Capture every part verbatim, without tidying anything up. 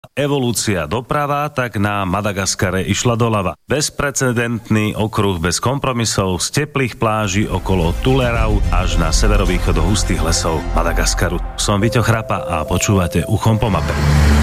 Evolúcia doprava, tak na Madagaskare išla doľava. Bezprecedentný okruh bez kompromisov z teplých pláží okolo Tulerau až na severovýchod do hustých lesov Madagaskaru. Som Víťo Chrapa a počúvate Uchom po mape.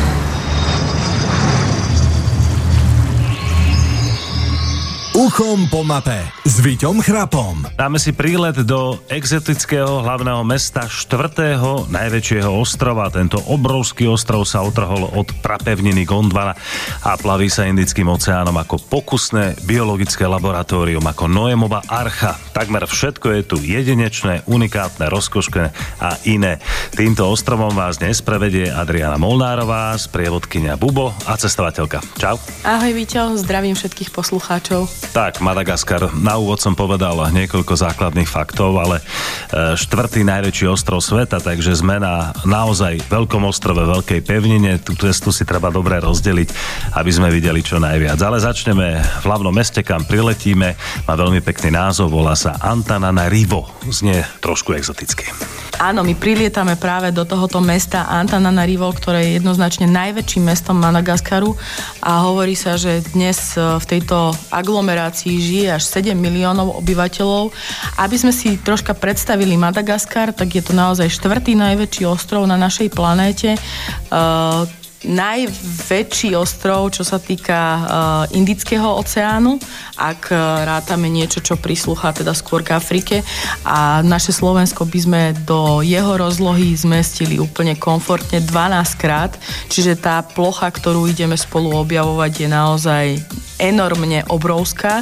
Uchom po mape s Víťom Chrapom. Dáme si prílet do exotického hlavného mesta štvrtého najväčšieho ostrova. Tento obrovský ostrov sa otrhol od prapevniny Gondwana a plaví sa Indickým oceánom ako pokusné biologické laboratórium, ako Noémova archa. Takmer všetko je tu jedinečné, unikátne, rozkošné a iné. Týmto ostrovom vás dnes prevedie Adriana Molnárová, sprievodkyňa Bubo a cestovateľka. Čau. Ahoj Víťo, zdravím všetkých poslucháčov. Tak, Madagaskar. Na úvod som povedal niekoľko základných faktov, ale štvrtý najväčší ostrov sveta, takže sme na naozaj veľkom ostrove, veľkej pevnine. Tú cestu si treba dobre rozdeliť, aby sme videli čo najviac. Ale začneme v hlavnom meste, kam priletíme. Má veľmi pekný názov, volá sa Antananarivo. Znie trošku exoticky. Áno, my prilietame práve do tohoto mesta Antananarivo, ktoré je jednoznačne najväčším mestom Madagaskaru a hovorí sa, že dnes v tejto aglomerácii žije až sedem miliónov obyvateľov. Aby sme si troška predstavili Madagaskar, tak je to naozaj štvrtý najväčší ostrov na našej planéte. Uh, najväčší ostrov, čo sa týka uh, Indického oceánu, ak uh, rátame niečo, čo prislúcha teda skôr k Afrike, a naše Slovensko by sme do jeho rozlohy zmestili úplne komfortne dvanásť krát, čiže tá plocha, ktorú ideme spolu objavovať, je naozaj enormne obrovská.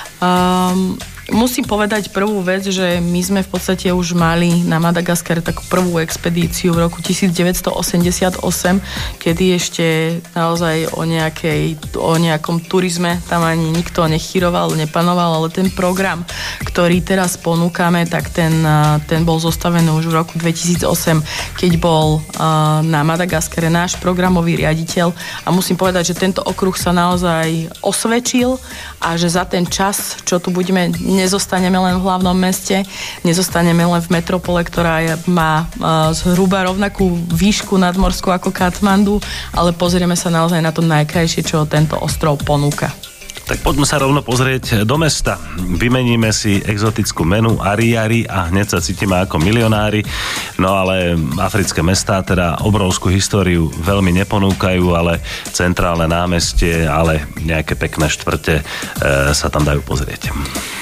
Um, Musím povedať prvú vec, že my sme v podstate už mali na Madagaskare takú prvú expedíciu v roku devätnásťstoosemdesiatosem, kedy ešte naozaj o, nejakej, o nejakom turizme tam ani nikto nechyroval, nepanoval, ale ten program, ktorý teraz ponúkame, tak ten, ten bol zostavený už v roku dvetisícosem, keď bol na Madagaskare náš programový riaditeľ, a musím povedať, že tento okruh sa naozaj osvedčil a že za ten čas, čo tu budeme, nezostaneme len v hlavnom meste, nezostaneme len v metropole, ktorá je, má uh, zhruba rovnakú výšku nadmorskú ako Katmandu, ale pozrieme sa naozaj na to najkrajšie, čo tento ostrov ponúka. Tak poďme sa rovno pozrieť do mesta. Vymeníme si exotickú menu Ariari a hneď sa cítime ako milionári. No ale africké mestá teda obrovskú históriu veľmi neponúkajú, ale centrálne námestie, ale nejaké pekné štvrte e, sa tam dajú pozrieť.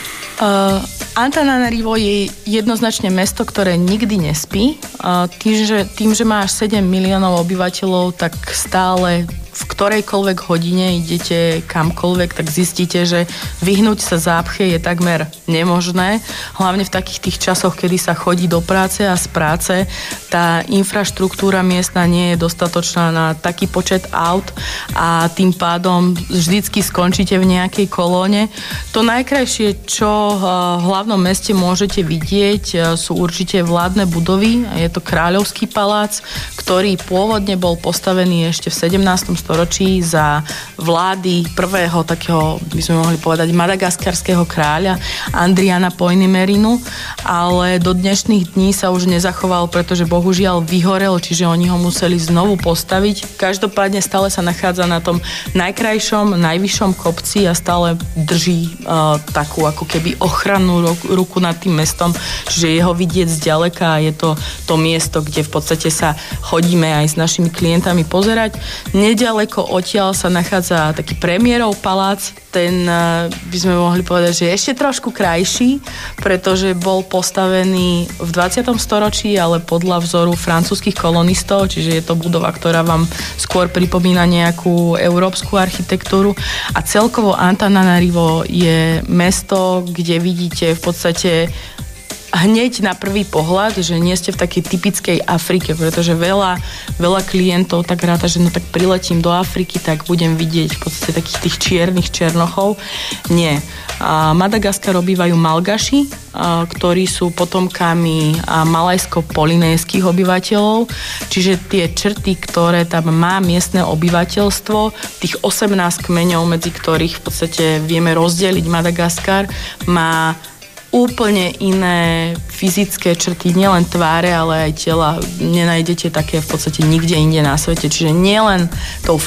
Uh, Antananarivo je jednoznačne mesto, ktoré nikdy nespí. Uh, tým, že, tým, že má až sedem miliónov obyvateľov, tak stále v ktorejkoľvek hodine idete kamkoľvek, tak zistíte, že vyhnúť sa zápche je takmer nemožné. Hlavne v takých tých časoch, kedy sa chodí do práce a z práce, tá infraštruktúra miestna nie je dostatočná na taký počet aut a tým pádom vždycky skončíte v nejakej kolóne. To najkrajšie, čo v hlavnom meste môžete vidieť, sú určite vládne budovy. Je to Kráľovský palác, ktorý pôvodne bol postavený ešte v sedemnástom storočí za vlády prvého takého, by sme mohli povedať, madagaskarského kráľa Andriana Poinimerinu, ale do dnešných dní sa už nezachoval, pretože bohužiaľ vyhorel, čiže oni ho museli znovu postaviť. Každopádne stále sa nachádza na tom najkrajšom, najvyššom kopci a stále drží uh, takú ako keby ochrannú ruku nad tým mestom, čiže jeho vidieť zďaleka a je to to miesto, kde v podstate sa chodíme aj s našimi klientami pozerať. Nedaleko odtiaľ sa nachádza taký premiérov palác. Ten by sme mohli povedať, že je ešte trošku krajší, pretože bol postavený v dvadsiatom storočí, ale podľa vzoru francúzskych kolonistov, čiže je to budova, ktorá vám skôr pripomína nejakú európsku architektúru. A celkovo Antananarivo je mesto, kde vidíte v podstate hneď na prvý pohľad, že nie ste v takej typickej Afrike, pretože veľa, veľa klientov tak ráta, že no tak priletím do Afriky, tak budem vidieť v podstate takých tých čiernych černochov. Nie. A Madagaskar obývajú Malgaši, a, ktorí sú potomkami malajsko-polinéskych obyvateľov, čiže tie črty, ktoré tam má miestne obyvateľstvo, tých osemnásť kmeňov, medzi ktorých v podstate vieme rozdeliť Madagaskar, má úplne iné fyzické črty, nielen tváre, ale aj tela. Nenájdete také v podstate nikde inde na svete. Čiže nielen tou